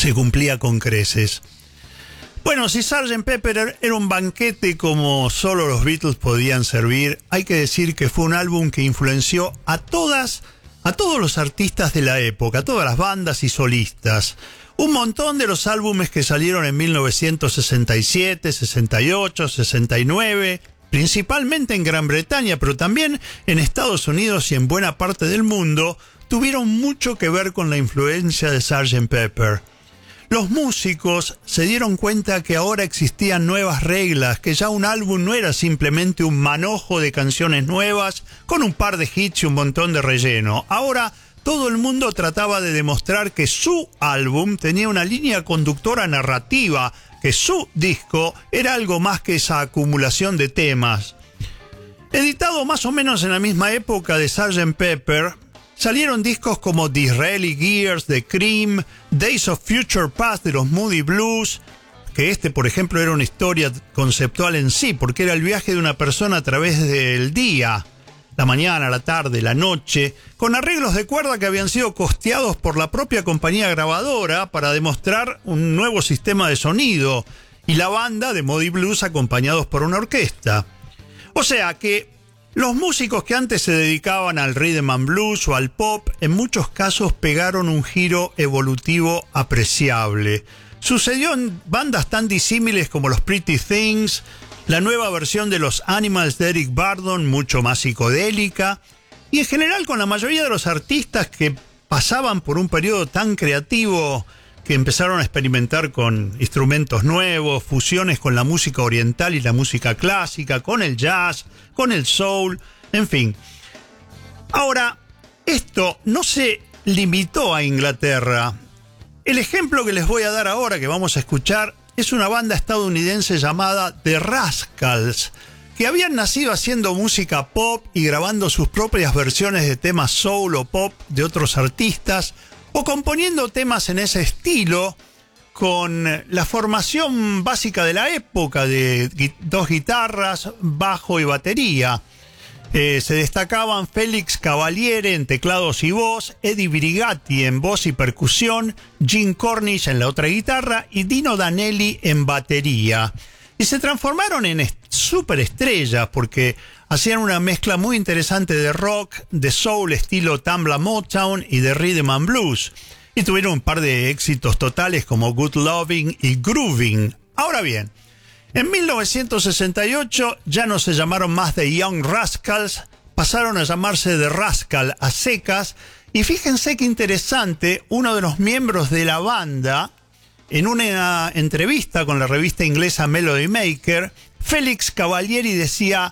se cumplía con creces. Bueno, si Sgt. Pepper era un banquete como solo los Beatles podían servir, hay que decir que fue un álbum que influenció a todos los artistas de la época, a todas las bandas y solistas. Un montón de los álbumes que salieron en 1967, 68, 69, principalmente en Gran Bretaña, pero también en Estados Unidos y en buena parte del mundo, tuvieron mucho que ver con la influencia de Sgt. Pepper. Los músicos se dieron cuenta que ahora existían nuevas reglas, que ya un álbum no era simplemente un manojo de canciones nuevas con un par de hits y un montón de relleno. Ahora todo el mundo trataba de demostrar que su álbum tenía una línea conductora narrativa, que su disco era algo más que esa acumulación de temas. Editado más o menos en la misma época de Sgt. Pepper, salieron discos como Disraeli Gears de Cream, Days of Future Past de los Moody Blues, que por ejemplo era una historia conceptual en sí, porque era el viaje de una persona a través del día, la mañana, la tarde, la noche, con arreglos de cuerda que habían sido costeados por la propia compañía grabadora para demostrar un nuevo sistema de sonido, y la banda de Moody Blues acompañados por una orquesta. O sea que los músicos que antes se dedicaban al rhythm and blues o al pop, en muchos casos pegaron un giro evolutivo apreciable. Sucedió en bandas tan disímiles como los Pretty Things, la nueva versión de los Animals de Eric Burdon, mucho más psicodélica, y en general con la mayoría de los artistas que pasaban por un periodo tan creativo que empezaron a experimentar con instrumentos nuevos, fusiones con la música oriental y la música clásica, con el jazz, con el soul, en fin. Ahora, esto no se limitó a Inglaterra. El ejemplo que les voy a dar ahora, que vamos a escuchar, es una banda estadounidense llamada The Rascals, que habían nacido haciendo música pop y grabando sus propias versiones de temas soul o pop de otros artistas, o componiendo temas en ese estilo, con la formación básica de la época de dos guitarras, bajo y batería. Se destacaban Félix Cavaliere en teclados y voz, Eddie Brigatti en voz y percusión, Jim Cornish en la otra guitarra y Dino Danelli en batería. Y se transformaron en superestrellas porque hacían una mezcla muy interesante de rock, de soul estilo Tambla Motown y de rhythm and blues. Y tuvieron un par de éxitos totales como Good Loving y Grooving. Ahora bien, en 1968 ya no se llamaron más The Young Rascals, pasaron a llamarse The Rascal a secas. Y fíjense qué interesante, uno de los miembros de la banda, en una entrevista con la revista inglesa Melody Maker, Félix Cavalieri decía: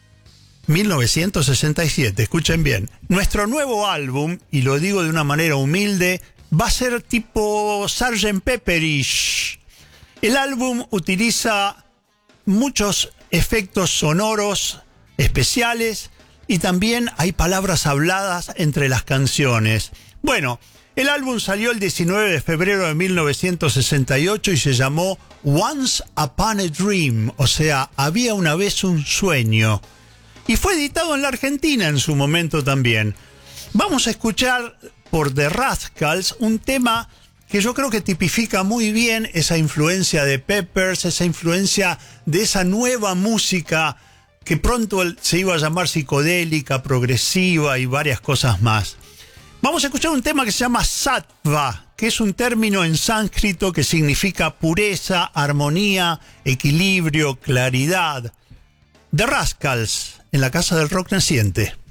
1967, escuchen bien, nuestro nuevo álbum, y lo digo de una manera humilde, va a ser tipo Sgt. Pepperish. El álbum utiliza muchos efectos sonoros especiales y también hay palabras habladas entre las canciones. Bueno, el álbum salió el 19 de febrero de 1968 y se llamó Once Upon a Dream, o sea, había una vez un sueño. Y fue editado en la Argentina en su momento también. Vamos a escuchar por The Rascals un tema que yo creo que tipifica muy bien esa influencia de Peppers, esa influencia de esa nueva música que pronto se iba a llamar psicodélica, progresiva y varias cosas más. Vamos a escuchar un tema que se llama Sattva, que es un término en sánscrito que significa pureza, armonía, equilibrio, claridad. The Rascals, en la Casa del Rock Naciente.